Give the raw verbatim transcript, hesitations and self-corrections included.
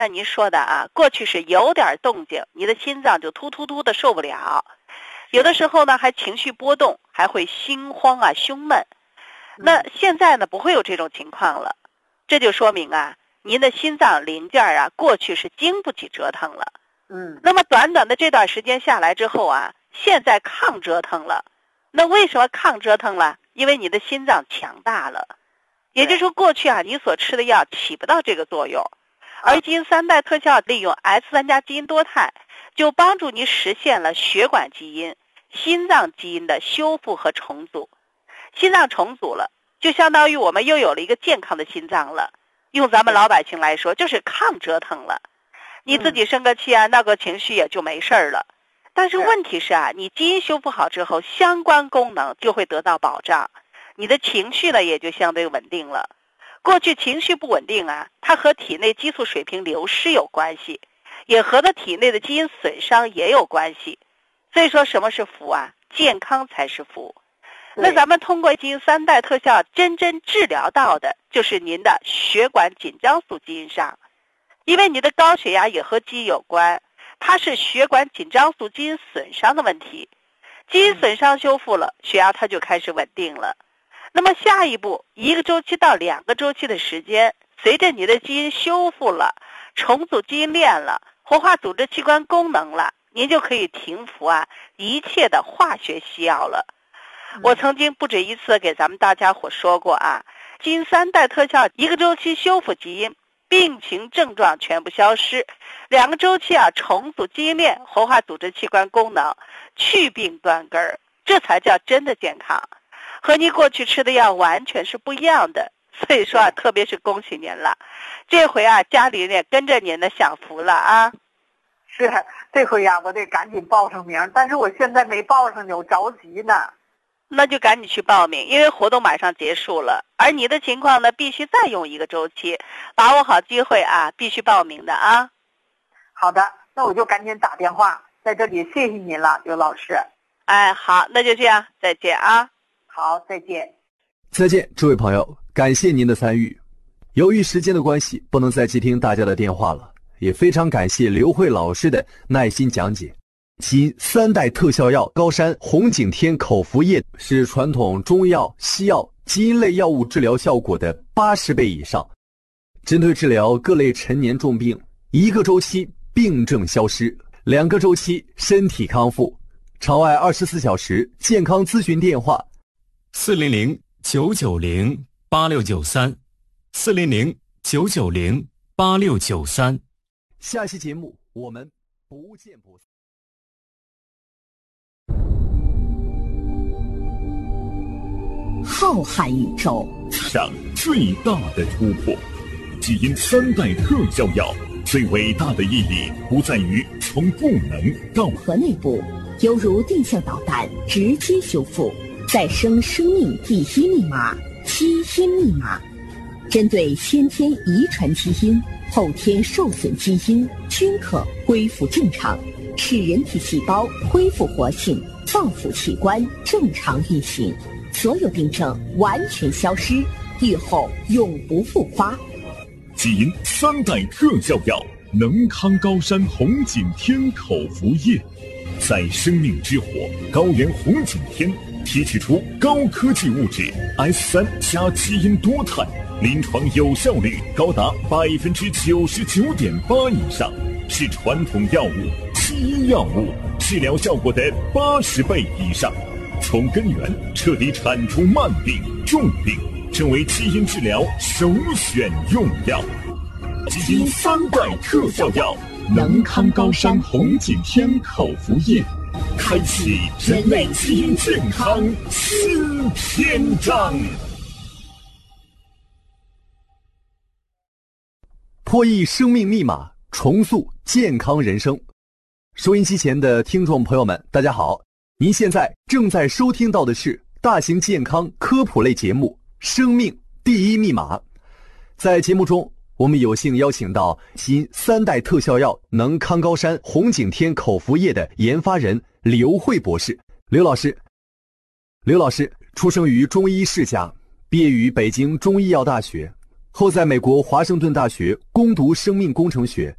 那您说的啊，过去是有点动静，你的心脏就突突突的受不了，有的时候呢还情绪波动，还会心慌啊、胸闷。那现在呢不会有这种情况了，这就说明啊，您的心脏零件啊，过去是经不起折腾了。 嗯， 那么短短的这段时间下来之后啊，现在抗折腾了。那为什么抗折腾了？因为你的心脏强大了。也就是说，过去啊，你所吃的药起不到这个作用。而基因三代特效利用 S 三 加基因多肽，就帮助你实现了血管基因、心脏基因的修复和重组。心脏重组了，就相当于我们又有了一个健康的心脏了。用咱们老百姓来说，就是抗折腾了。你自己生个气啊，闹个情绪也就没事了。但是问题是啊，你基因修复好之后，相关功能就会得到保障，你的情绪呢也就相对稳定了。过去情绪不稳定啊，它和体内激素水平流失有关系，也和它体内的基因损伤也有关系。所以说什么是福啊？健康才是福。那咱们通过基因三代特效真正治疗到的就是您的血管紧张素基因上，因为你的高血压也和基因有关，它是血管紧张素基因损伤的问题。基因损伤修复了，血压它就开始稳定了。那么下一步一个周期到两个周期的时间，随着你的基因修复了，重组基因链了，活化组织器官功能了，您就可以停服啊一切的化学西药了。我曾经不止一次给咱们大家伙说过啊，基因三代特效一个周期修复基因，病情症状全部消失，两个周期啊重组基因链，活化组织器官功能，去病断根儿，这才叫真的健康，和你过去吃的药完全是不一样的。所以说啊，特别是恭喜您了，这回啊家里人也跟着您的享福了啊。 是，这回呀、啊、我得赶紧报上名，但是我现在没报上呢，我着急呢。 那就赶紧去报名，因为活动马上结束了，而你的情况呢必须再用一个周期，把握好机会啊，必须报名的啊。 好的，那我就赶紧打电话，在这里谢谢您了，刘老师。 哎，好，那就这样，再见啊。 好，再见。 再见，这位朋友，感谢您的参与。由于时间的关系，不能再接听大家的电话了，也非常感谢刘慧老师的耐心讲解。基因三代特效药高山红景天口服液是传统中药、西药、基因类药物治疗效果的八十倍以上，针对治疗各类陈年重病，一个周期病症消失，两个周期身体康复。场外二十四小时健康咨询电话： 四零零九九零八六九三，四零零九九零八六九三。 下期节目我们不见不散。 浩瀚宇宙， 向最大的突破。基因三代特效药最伟大的意义，不在于从不能到核内部，犹如定向导弹，直接修复再生生命第一密码——基因密码。针对先天遗传基因、后天受损基因，均可恢复正常，使人体细胞恢复活性，脏腑器官正常运行。所有病症完全消失，愈后永不复发。 基因三代特效药能康高山红景天口服液，在生命之火高原红景天提取出高科技物质 S 三 加基因多肽，临床有效率高达百分之九十九点八以上，是传统药物、基因药物治疗效果的八十倍以上。从根源彻底铲除慢病、重病，成为基因治疗首选用药。基因三代特效药能康高山红景天口服液，开启人类基因健康新篇章。 破译生命密码，重塑健康人生。收音机前的听众朋友们，大家好。您现在正在收听到的是大型健康科普类节目《生命第一密码》。在节目中，我们有幸邀请到基因三代特效药能康高山红景天口服液的研发人刘慧博士。刘老师，刘老师出生于中医世家，毕业于北京中医药大学， 后在美国华盛顿大学攻读生命工程学，